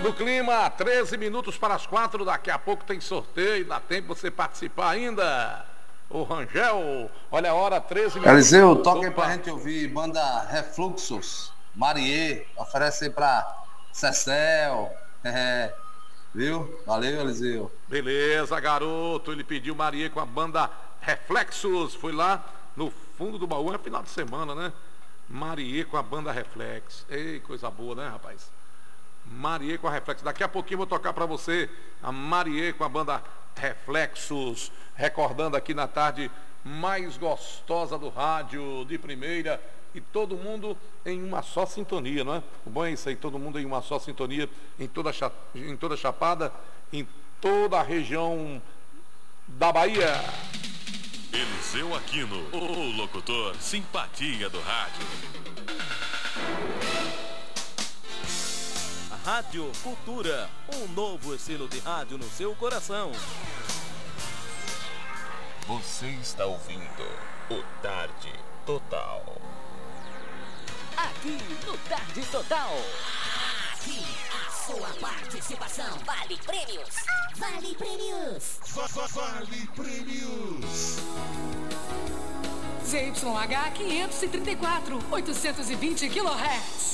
No clima, 13 minutos para as 4, daqui a pouco tem sorteio, dá tempo você participar ainda. O Rangel, olha a hora, 13 minutos. Eliseu, toca aí pra gente ouvir, banda Refluxos, Marie, oferece aí pra Cecel, viu? Valeu, Eliseu. Beleza, garoto, ele pediu Marie com a banda Reflexos, foi lá no fundo do baú, é final de semana, né? Marie com a banda Reflex, ei, coisa boa, né, rapaz? Marie com a Reflexos, daqui a pouquinho eu vou tocar pra você a Marie com a banda Reflexos, recordando aqui na tarde mais gostosa do rádio de primeira e todo mundo em uma só sintonia, não é? O bom é isso aí, todo mundo em uma só sintonia, em toda Chapada, em toda a região da Bahia. Eliseu Aquino, o locutor simpatia do rádio. Rádio Cultura, um novo estilo de rádio no seu coração. Você está ouvindo o Tarde Total. Aqui no Tarde Total. Aqui a sua participação vale prêmios. Vale prêmios. Vale prêmios. ZYH 534, 820 kHz.